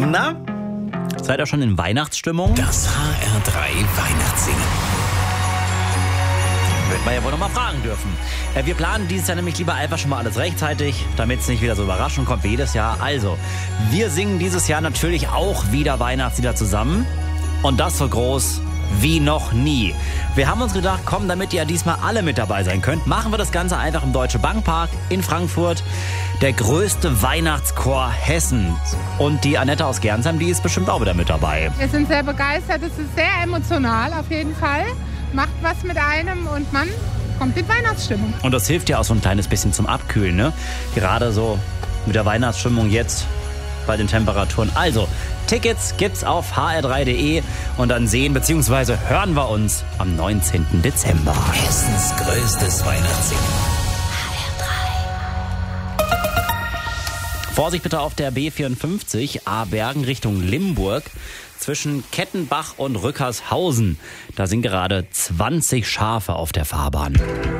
Na, seid ihr schon in Weihnachtsstimmung? Das HR3 Weihnachtssingen. Wird man ja wohl noch mal fragen dürfen. Wir planen dieses Jahr nämlich lieber einfach schon mal alles rechtzeitig, damit es nicht wieder so überraschend kommt wie jedes Jahr. Also, wir singen dieses Jahr natürlich auch wieder Weihnachtslieder zusammen. Und das so groß wie noch nie. Wir haben uns gedacht, komm, damit ihr diesmal alle mit dabei sein könnt, machen wir das Ganze einfach im Deutsche Bankpark in Frankfurt. Der größte Weihnachtschor Hessens. Und die Annette aus Gernsheim, die ist bestimmt auch wieder mit dabei. Wir sind sehr begeistert, es ist sehr emotional auf jeden Fall. Macht was mit einem und man kommt in Weihnachtsstimmung. Und das hilft ja auch so ein kleines bisschen zum Abkühlen, ne? Gerade so mit der Weihnachtsstimmung jetzt bei den Temperaturen. Also, Tickets gibt's auf hr3.de und dann sehen bzw. hören wir uns am 19. Dezember. Hessens größtes Weihnachtssingen. Vorsicht bitte auf der B54 Abergen Richtung Limburg zwischen Kettenbach und Rückershausen. Da sind gerade 20 Schafe auf der Fahrbahn.